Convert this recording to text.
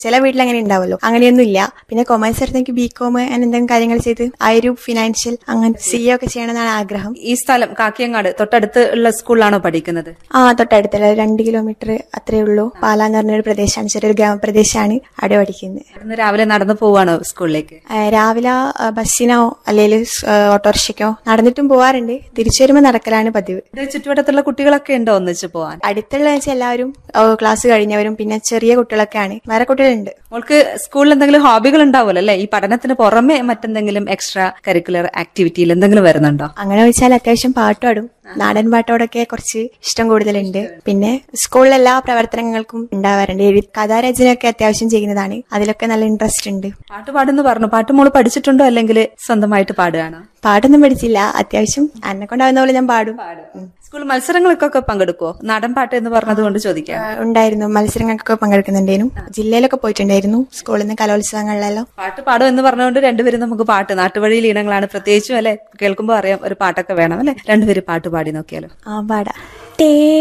ചില വീട്ടിൽ അങ്ങനെ ഉണ്ടാവുമല്ലോ, അങ്ങനെയൊന്നും ഇല്ല. പിന്നെ കൊമേഴ്സ് എടുത്തെങ്കിൽ ബികോം അങ്ങനെ എന്തെങ്കിലും കാര്യങ്ങൾ ചെയ്ത് ആ ഒരു ഫിനാൻഷ്യൽ അങ്ങനെ സിഎ ഒക്കെ ചെയ്യണമെന്നാണ് ആഗ്രഹം. ഈ സ്ഥലം കാക്കിയങ്ങാട് തൊട്ടടുത്ത് ഉള്ള സ്കൂളിലാണോ പഠിക്കുന്നത്? തൊട്ടടുത്തല്ല, 2 കിലോമീറ്റർ അത്രേ ഉള്ളൂ. പാലാന്ന് പറഞ്ഞൊരു പ്രദേശമാണ്, ചെറിയൊരു ഗ്രാമപ്രദേശമാണ്, അവിടെ പഠിക്കുന്നത്. രാവിലെ നടന്നു പോവാണോ സ്കൂളിലേക്ക്? രാവിലെ ബസ്സിനോ അല്ലെങ്കിൽ ഓട്ടോറിക്ഷയ്ക്കോ നടന്നിട്ടും പോവാറുണ്ട്. തിരിച്ചു വരുമ്പോൾ നടക്കലാണ് പതിവ്. ചുറ്റുവട്ടത്തുള്ള കുട്ടികളൊക്കെ ഉണ്ടോ ഒന്നിച്ച് പോവാൻ? അടുത്തുള്ള വെച്ചാൽ എല്ലാവരും ക്ലാസ് കഴിഞ്ഞവരും പിന്നെ ചെറിയ കുട്ടികളൊക്കെയാണ്. വേറെ കുട്ടികളുണ്ട്. മോൾക്ക് സ്കൂളിൽ എന്തെങ്കിലും ഹോബികൾ ഉണ്ടാവുമല്ലോ അല്ലെ? ഈ പഠനത്തിന് പുറമെ മറ്റെന്തെങ്കിലും എക്സ്ട്രാ കരിക്കുലർ ആക്ടിവിറ്റിയിൽ എന്തെങ്കിലും വരുന്നുണ്ടോ? അങ്ങനെ ചോദിച്ചാൽ അത്യാവശ്യം പാട്ട് പാടും. നാടൻ പാട്ടോടൊക്കെ കുറച്ച് ഇഷ്ടം കൂടുതലുണ്ട്. പിന്നെ സ്കൂളിലെ എല്ലാ പ്രവർത്തനങ്ങൾക്കും ഉണ്ടാവാറുണ്ട്. കഥാരചനയൊക്കെ അത്യാവശ്യം ചെയ്യുന്നതാണ്, അതിലൊക്കെ നല്ല ഇൻട്രസ്റ്റ് ഉണ്ട്. പാട്ട് പാടുന്നു പറഞ്ഞു. പാട്ട് മോള് പഠിച്ചിട്ടുണ്ടോ അല്ലെങ്കിൽ സ്വന്തമായിട്ട് പാടുകയാണോ? പാട്ടൊന്നും പഠിച്ചില്ല, അത്യാവശ്യം എന്നെ കൊണ്ടാവുന്ന പോലെ ഞാൻ പാടും. സ്കൂൾ മത്സരങ്ങൾക്കൊക്കെ പങ്കെടുക്കുവോ? നാടൻ പാട്ട് എന്ന് പറഞ്ഞതുകൊണ്ട് ചോദിക്കാം. ഉണ്ടായിരുന്നു, മത്സരങ്ങൾക്കൊക്കെ പങ്കെടുക്കുന്നുണ്ടായിരുന്നു. ജില്ലയിലൊക്കെ പോയിട്ടുണ്ടായിരുന്നു, സ്കൂളിൽ നിന്ന് കലോത്സവങ്ങളിലെല്ലാം. പാട്ട് പാടും എന്ന് പറഞ്ഞുകൊണ്ട് രണ്ടുപേരും നമുക്ക് പാട്ട് നാട്ടുവഴിയിൽ ഇനങ്ങളാണ് പ്രത്യേകിച്ചും അല്ലെ, കേൾക്കുമ്പോൾ അറിയാം ഒരു പാട്ടൊക്കെ വേണം അല്ലെ. രണ്ടുപേരും പാട്ട് പാടി നോക്കിയാലോ? പാടാ.